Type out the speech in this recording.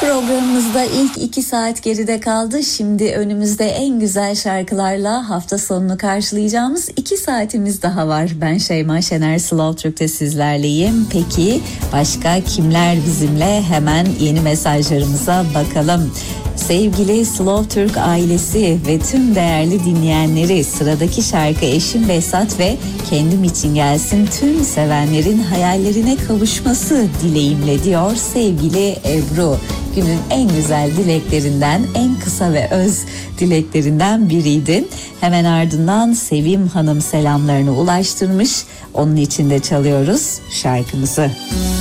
Programımızda ilk 2 saat geride kaldı. Şimdi önümüzde en güzel şarkılarla hafta sonunu karşılayacağımız 2 saatimiz daha var. Ben Şeyma Şener, Slow Türk'te sizlerleyim. Peki başka kimler bizimle? Hemen yeni mesajlarımıza bakalım. Sevgili Slow Türk ailesi ve tüm değerli dinleyenleri, sıradaki şarkı eşim Behzat ve kendim için gelsin, tüm sevenlerin hayallerine kavuşması dileğimle diyor sevgili Ebru. Günün en güzel dileklerinden, en kısa ve öz dileklerinden biriydi. Hemen ardından Sevim Hanım selamlarını ulaştırmış. Onun için de çalıyoruz şarkımızı.